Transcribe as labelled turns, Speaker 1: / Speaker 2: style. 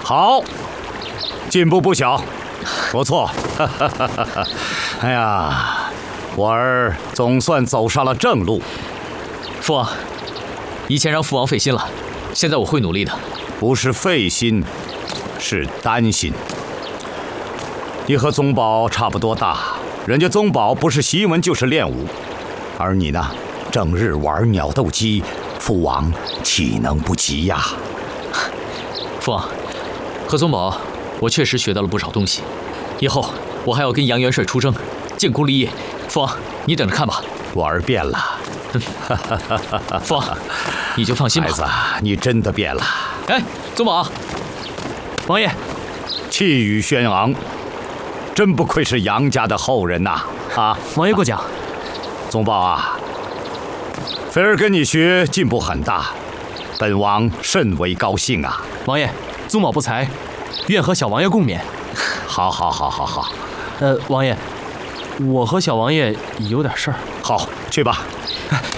Speaker 1: 好，进步不小，不错。哎呀，我儿总算走上了正路。
Speaker 2: 父王，以前让父王费心了，现在我会努力的。
Speaker 1: 不是费心，是担心。你和宗宝差不多大，人家宗宝不是习文就是练武，而你呢，整日玩鸟斗鸡，父王岂能不急呀？
Speaker 2: 父王，和宗宝，我确实学到了不少东西。以后我还要跟杨元帅出征，建功立业。父王，你等着看吧。
Speaker 1: 我儿变了。
Speaker 2: 父王，你就放心吧。
Speaker 1: 孩子，你真的变了。
Speaker 2: 哎，宗宝，王爷，
Speaker 1: 气宇轩昂，真不愧是杨家的后人呐！啊，
Speaker 2: 王爷过奖。
Speaker 1: 宗宝啊，菲儿跟你学进步很大，本王甚为高兴啊！
Speaker 2: 王爷，宗宝不才，愿和小王爷共勉。
Speaker 1: 好。
Speaker 2: 王爷，我和小王爷有点事儿。
Speaker 1: 好，去吧。